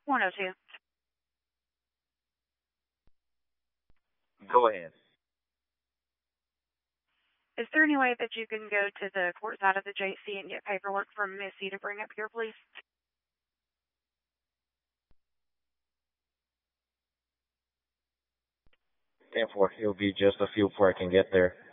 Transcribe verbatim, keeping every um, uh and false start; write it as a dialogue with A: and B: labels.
A: one oh two.
B: Go ahead.
A: Is there any way that you can go to the court side of the J C and get paperwork from Missy to bring up here, please?
B: ten four, it'll be just a few before I can get there.